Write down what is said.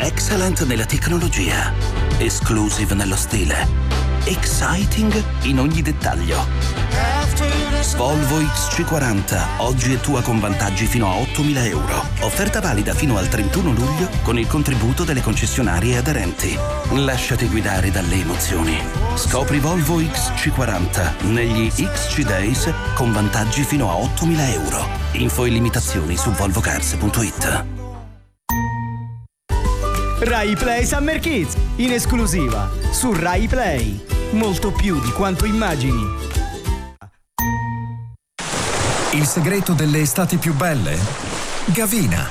Excellent nella tecnologia, exclusive nello stile, exciting in ogni dettaglio. Volvo XC40, oggi è tua con vantaggi fino a 8.000 euro. Offerta valida fino al 31 luglio con il contributo delle concessionarie aderenti. Lasciati guidare dalle emozioni. Scopri Volvo XC40 negli XC Days con vantaggi fino a 8.000 euro. Info e limitazioni su volvocars.it. Rai Play Summer Kids, in esclusiva su Rai Play. Molto più di quanto immagini. Il segreto delle estati più belle? Gavina.